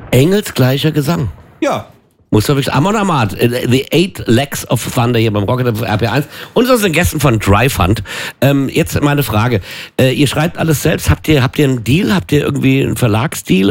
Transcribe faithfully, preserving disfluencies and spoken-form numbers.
Engelsgleicher Gesang. Ja. Muss doch wirklich. Amon Amarth, The Eight Legs of Thunder hier beim Rocket R P eins. Und so sind Gästen von Dry Fund. Ähm, jetzt meine Frage. Äh, ihr schreibt alles selbst. Habt ihr, habt ihr einen Deal? Habt ihr irgendwie einen Verlagsdeal?